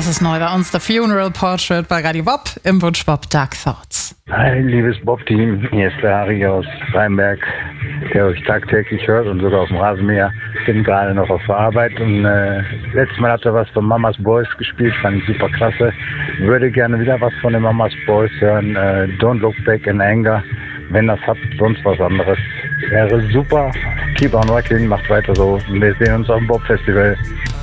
Das ist neu bei uns, der Funeral Portrait bei Radio Bob im Wunsch Bob Dark Thoughts. Hi, liebes Bob-Team, hier ist der Harry aus Rheinberg, der euch tagtäglich hört und sogar auf dem Rasenmäher. Ich bin gerade noch auf der Arbeit und letztes Mal hat er was von Mamas Boys gespielt, fand ich super klasse. Würde gerne wieder was von den Mamas Boys hören. Don't Look Back in Anger. Wenn das habt, sonst was anderes. Wäre super. Keep on rocking, macht weiter so. Wir sehen uns auf dem Bob Festival.